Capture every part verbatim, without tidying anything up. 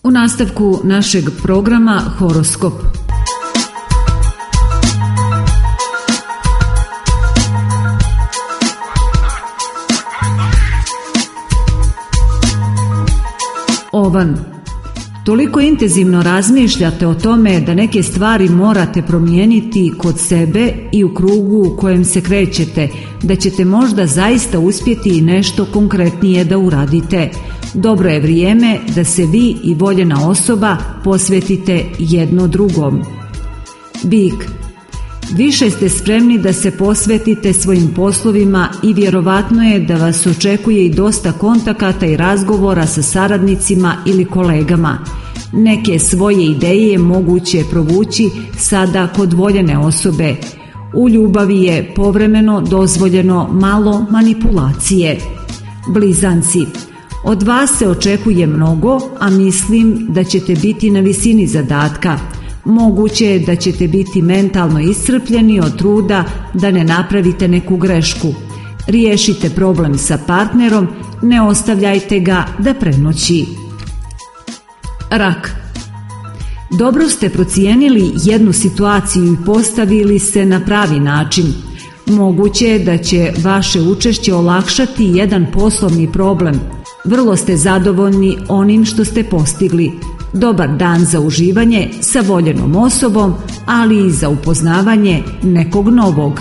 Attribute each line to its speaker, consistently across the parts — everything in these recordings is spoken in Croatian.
Speaker 1: U nastavku našeg programa Horoskop. Ovan. Toliko intenzivno razmišljate o tome da neke stvari morate promijeniti kod sebe i u krugu u kojem se krećete, da ćete možda zaista uspjeti i nešto konkretnije da uradite. Dobro je vrijeme da se vi i voljena osoba posvetite jedno drugom. Bik. Više ste spremni da se posvetite svojim poslovima i vjerovatno je da vas očekuje i dosta kontakata i razgovora sa saradnicima ili kolegama. Neke svoje ideje je moguće provući sada kod voljene osobe. U ljubavi je povremeno dozvoljeno malo manipulacije. Blizanci. Od vas se očekuje mnogo, a mislim da ćete biti na visini zadatka. Moguće je da ćete biti mentalno iscrpljeni od truda da ne napravite neku grešku. Riješite problem sa partnerom, ne ostavljajte ga da prenoći. Rak. Dobro ste procijenili jednu situaciju i postavili se na pravi način. Moguće je da će vaše učešće olakšati jedan poslovni problem. Vrlo ste zadovoljni onim što ste postigli. Dobar dan za uživanje sa voljenom osobom, ali i za upoznavanje nekog novog.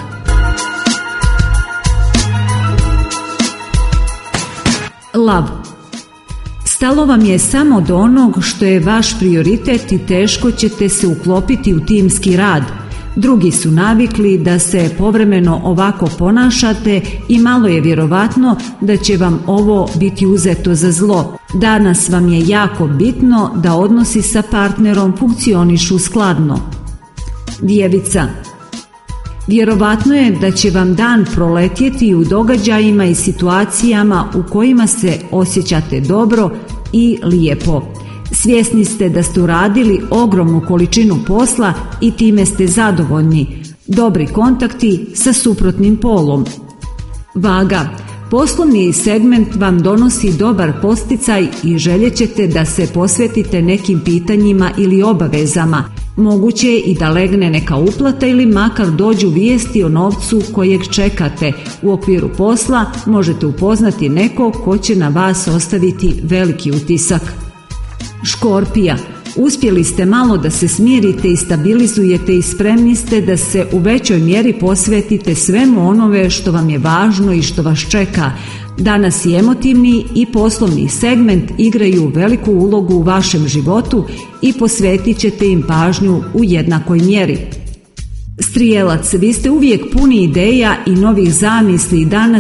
Speaker 1: Lav. Stalo vam je samo do onog što je vaš prioritet i teško ćete se uklopiti u timski rad. Drugi su navikli da se povremeno ovako ponašate i malo je vjerovatno da će vam ovo biti uzeto za zlo. Danas vam je jako bitno da odnosi sa partnerom funkcionišu skladno. Djevica. Vjerovatno je da će vam dan proletjeti u događajima i situacijama u kojima se osjećate dobro i lijepo. Svjesni ste da ste uradili ogromnu količinu posla i time ste zadovoljni. Dobri kontakti sa suprotnim polom. Vaga. Poslovni segment vam donosi dobar posticaj i željećete da se posvetite nekim pitanjima ili obavezama. Moguće je i da legne neka uplata ili makar dođu vijesti o novcu kojeg čekate. U okviru posla možete upoznati nekog ko će na vas ostaviti veliki utisak. Škorpija. Uspjeli ste malo da se smirite i stabilizujete i spremni ste da se u većoj mjeri posvetite svemu onome što vam je važno i što vas čeka. Danas i emotivni i poslovni segment igraju veliku ulogu u vašem životu i posvetit ćete im pažnju u jednakoj mjeri. Strijelac. Vi ste uvijek puni ideja i novih zamisli i danas